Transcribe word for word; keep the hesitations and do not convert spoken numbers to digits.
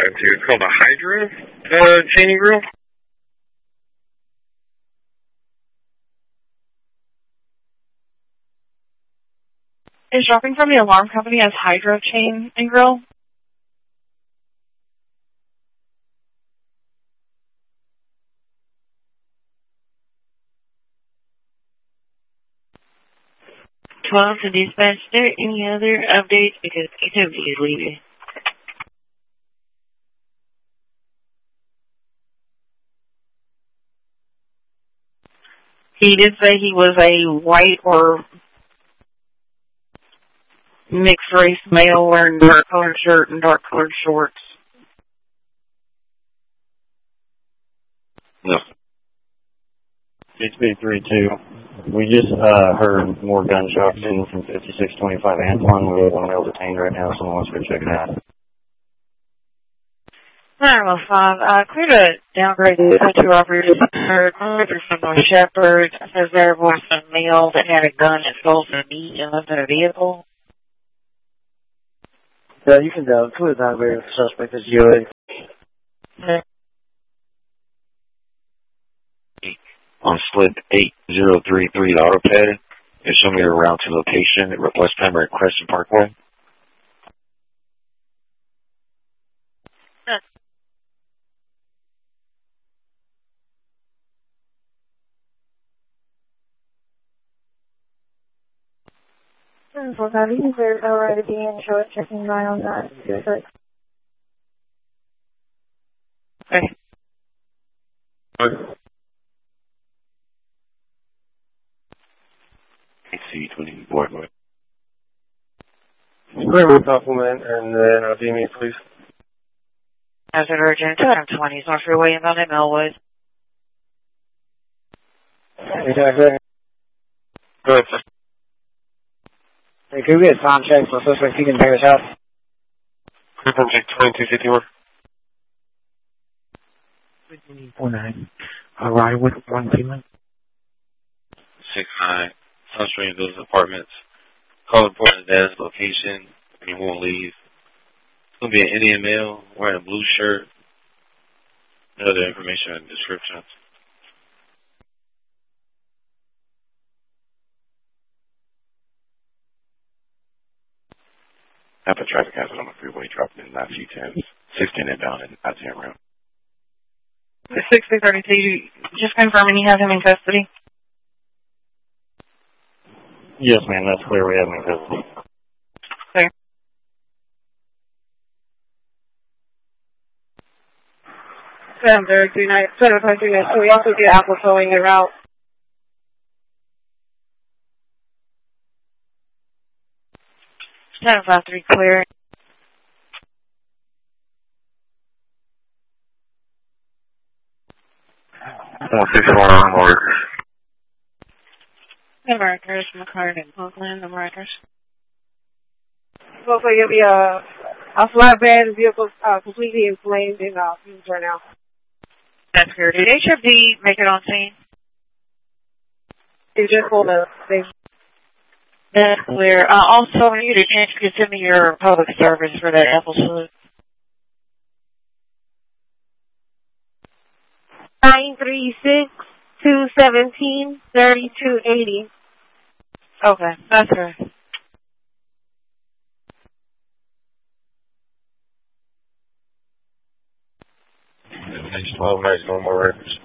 into. It's called a Hydra uh, chain and grill. Is shopping from the alarm company as Hydra chain and grill? twelve to dispatch. Is there any other updates? Because activity is leaving. He did say he was a white or mixed race male wearing dark colored shirt and dark colored shorts. No. H B three two. We just uh, heard more gunshots in from fifty-six twenty-five Antoine. We have one male detained right now. Someone wants to go check it out. nine one five, uh, clear to downgrade the two operators. Operators from North Shepherd says there was a male that had a gun that stole some meat and left in a vehicle. Yeah, you can uh, clear the downgrade if the suspect is U A. On slip eight zero three three, the auto pad, and show me a route to location at West Timer at Crescent Parkway. For that, you can clear already be in short checking nine on that. Okay. Okay. C twenty Boardwalk. Clear with compliment and then uh, D M E, please. As an urgent, two twenty, North Freeway inbound at Melwood. Exactly. Go ahead, sir. Hey, could we get a sound check for suspect Keegan Bear's house? Confirm check twenty-two fifty-one. four nine. Arrive with one payment. six nine. Sunstream those apartments. Call important desk location. He won't leave. It's going to be an Indian male wearing a blue shirt. No other information and descriptions. Napa traffic hazard on the freeway dropping in nine few tens. sixteen inbound and I ten round. sixty thirty-two, just confirming you have him in custody. Yes, ma'am, that's clear. We have him in custody. Okay. Seven thirty three night, seven five three night. So we also do Apple towing the route. seven five three clear. one six one on workers. Americans, McCarty, Oakland, Americans. So you'll be a, a flatbed vehicle uh, completely inflamed in uh, fumes right now. That's clear. Did H F D make it on scene? They just pulled a thing. That's clear. Uh, also, when you get a chance, you can send me your public service for that Apple salute. nine three six, two one seven, three two eight zero. Okay, that's right. Next twelve nights, no more records.